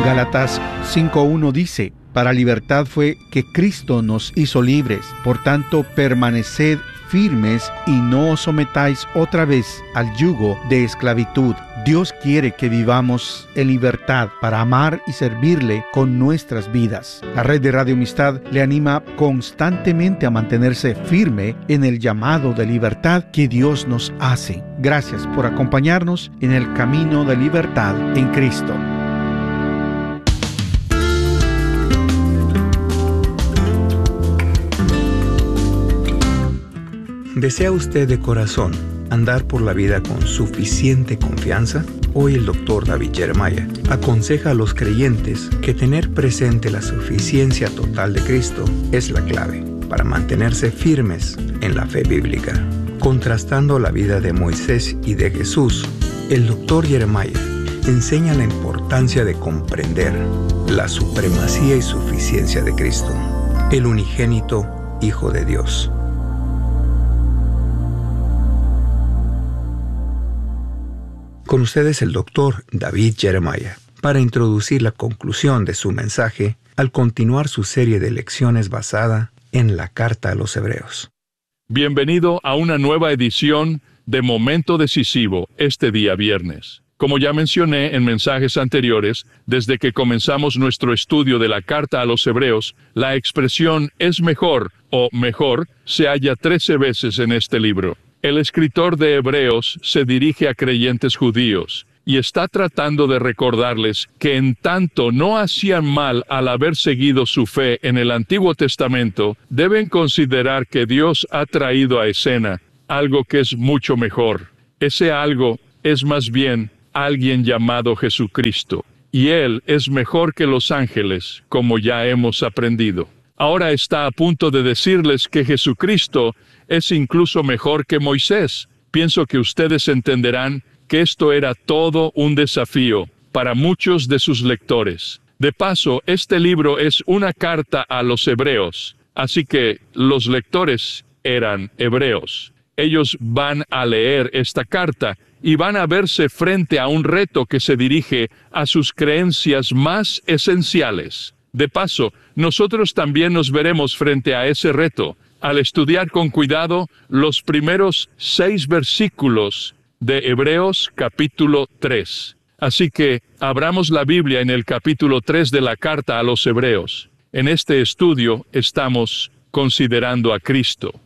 Gálatas 5:1 dice: para libertad fue que Cristo nos hizo libres. Por tanto, permaneced firmes y no os sometáis otra vez al yugo de esclavitud. Dios quiere que vivamos en libertad para amar y servirle con nuestras vidas. La red de Radio Amistad le anima constantemente a mantenerse firme en el llamado de libertad que Dios nos hace. Gracias por acompañarnos en el camino de libertad en Cristo. ¿Desea usted de corazón andar por la vida con suficiente confianza? Hoy el Dr. David Jeremiah aconseja a los creyentes que tener presente la suficiencia total de Cristo es la clave para mantenerse firmes en la fe bíblica. Contrastando la vida de Moisés y de Jesús, el Dr. Jeremiah enseña la importancia de comprender la supremacía y suficiencia de Cristo, el unigénito Hijo de Dios. Con ustedes el Dr. David Jeremiah, para introducir la conclusión de su mensaje al continuar su serie de lecciones basada en la Carta a los Hebreos. Bienvenido a una nueva edición de Momento Decisivo este día viernes. Como ya mencioné en mensajes anteriores, desde que comenzamos nuestro estudio de la Carta a los Hebreos, la expresión "es mejor" o "mejor" se halla 13 veces en este libro. El escritor de Hebreos se dirige a creyentes judíos y está tratando de recordarles que en tanto no hacían mal al haber seguido su fe en el Antiguo Testamento, deben considerar que Dios ha traído a escena algo que es mucho mejor. Ese algo es más bien alguien llamado Jesucristo, y Él es mejor que los ángeles, como ya hemos aprendido. Ahora está a punto de decirles que Jesucristo es incluso mejor que Moisés. Pienso que ustedes entenderán que esto era todo un desafío para muchos de sus lectores. De paso, este libro es una carta a los hebreos, así que los lectores eran hebreos. Ellos van a leer esta carta y van a verse frente a un reto que se dirige a sus creencias más esenciales. De paso, nosotros también nos veremos frente a ese reto al estudiar con cuidado los primeros 6 versículos de Hebreos capítulo 3. Así que abramos la Biblia en el capítulo 3 de la carta a los Hebreos. En este estudio estamos considerando a Cristo.